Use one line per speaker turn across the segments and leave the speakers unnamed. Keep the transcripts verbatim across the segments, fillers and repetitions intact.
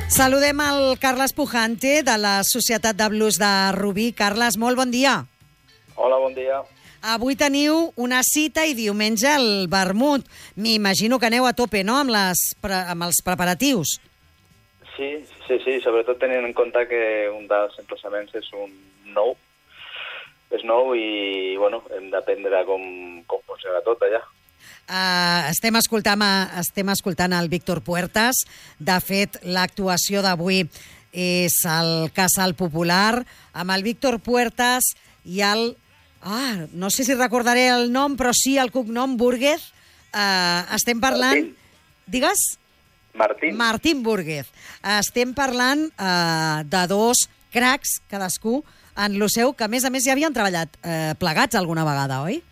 Saludem el Carles Pujante, de la Societat de Blues de Rubí. Carles, molt bon dia.
Hola, bon dia.
Avui teniu una cita i diumenge el vermut. M'imagino que aneu a tope, no?, amb, les, amb els preparatius.
Sí, sí, sí, sobretot tenint en compte que un dels emplaçaments és un nou, és nou i, bueno, hem d'aprendre com, com funciona tot allà.
Uh, estem, escoltant, estem escoltant el Víctor Puertas. De fet, l'actuació d'avui és el Casal Popular. Amb el Víctor Puertas i el... Ah, no sé si recordaré el nom, però sí el cognom, Búrguez. Uh, estem parlant...
Martín.
Digues?
Martín.
Martín Búrguez. Estem parlant uh, de dos cracs, cadascú, en lo seu, que a més a més ja havien treballat uh, plegats alguna vegada, oi?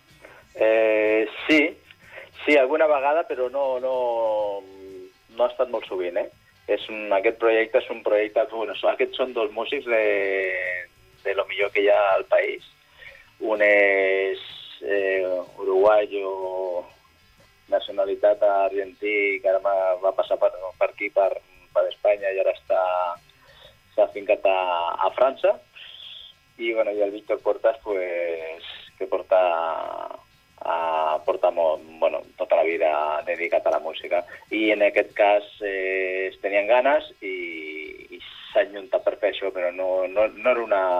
Eh, sí, sí, alguna vegada, però no, no, no ha estat molt sovint, eh? És un, aquest projecte és un projecte... Bueno, aquests són dos músics de, de lo millor que hi ha al país. Un és eh, uruguayo, nacionalitat argentí, que ara va passar per, per aquí, per, per Espanya, i ara està s'ha fincat a, a França. I, bueno, i el Víctor Puertas, pues, que porta... a portar molt, bueno, tota la vida dedicat a la música. I en aquest cas eh, es tenien ganes i, i s'han juntat per fer això, però no, no, no era una,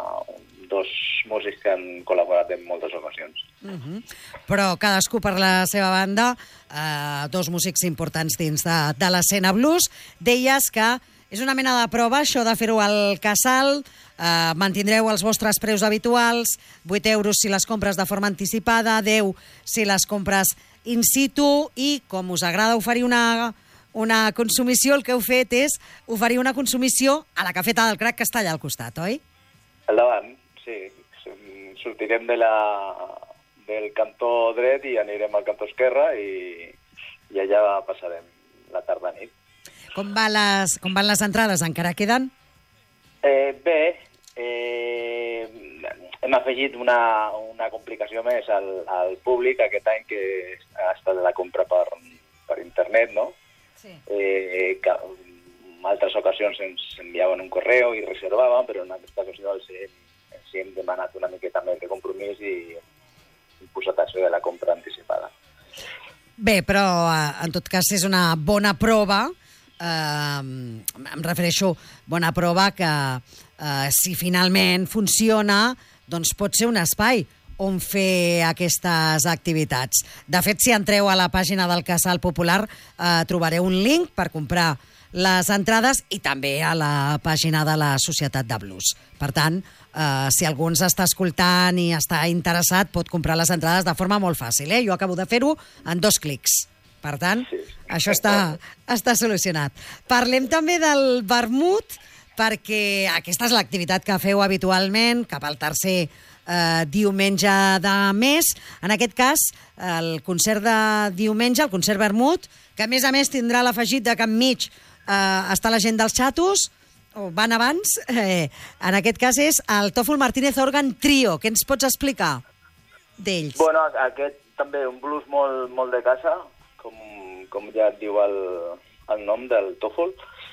dos músics que han col·laborat en moltes ocasions.
Uh-huh. Però cadascú per la seva banda, eh, dos músics importants dins de, de l'escena blues. Deies que és una mena de prova, això de fer-ho al Casal. Uh, mantindreu els vostres preus habituals, vuit euros si les compres de forma anticipada, deu si les compres in situ, i com us agrada oferir una, una consumició, el que heu fet és oferir una consumició a la cafeta del Crac, que està allà al costat, oi?
Al davant, sí. Sortirem de la, del cantó dret i anirem al cantó esquerre i, i allà passarem la tarda-nit.
Com, va les, com van les entrades? Encara queden?
Eh, bé, eh, hem afegit una, una complicació més al, al públic aquest any, que ha estat la compra per, per internet, no? Sí. Eh, que en altres ocasions ens enviaven un correu i reservaven, però en aquesta ocasió els hem, els hem demanat una miqueta més de compromís i hem posat això de la compra anticipada.
Bé, però en tot cas és una bona prova. Uh, em refereixo bona prova que uh, si finalment funciona, doncs pot ser un espai on fer aquestes activitats. De fet, si entreu a la pàgina del Casal Popular, uh, trobareu un link per comprar les entrades, i també a la pàgina de la Societat de Blues. Per tant, uh, si algú ens està escoltant i està interessat, pot comprar les entrades de forma molt fàcil, eh? Jo acabo de fer-ho en dos clics. Per tant, sí, això està, està solucionat. Parlem també del vermut, perquè aquesta és l'activitat que feu habitualment cap al tercer eh, diumenge de mes. En aquest cas, el concert de diumenge, el concert vermut, que a més a més tindrà l'afegit de que enmig eh, està la gent dels xatos, o van abans, eh, en aquest cas és el Tòfol Martínez Organ Trio. Què ens pots explicar d'ells?
Bueno, aquest també un blues molt, molt de casa, com, com ja et diu el, el nom del Tòfol,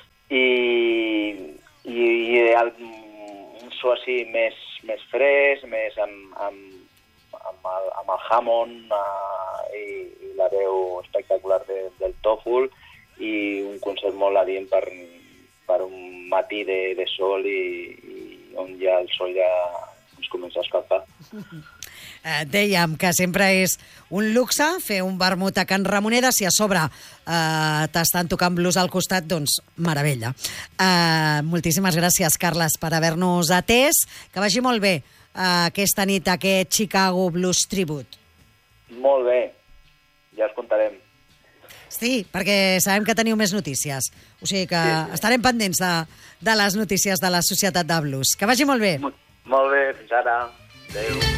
i, i, i el, un so així més, més fresc, més amb, amb, amb, el, amb el Hammond uh, i, i la veu espectacular de, del Tòfol, i un concert molt adient per, per un matí de, de sol i, i on ja el sol ja ens comença a escalfar.
Eh, dèiem que sempre és un luxe fer un vermut a Can Ramoneda. Si a sobre eh, t'estan tocant blues al costat, doncs meravella. Eh, moltíssimes gràcies, Carles, per haver-nos atès. Que vagi molt bé eh, aquesta nit, aquest Chicago Blues Tribute.
Molt bé, ja us contarem.
Sí, perquè sabem que teniu més notícies. O sigui que sí, sí. Estarem pendents de, de les notícies de la Societat de Blues. Que vagi molt bé.
Molt bé, fins ara. Adéu.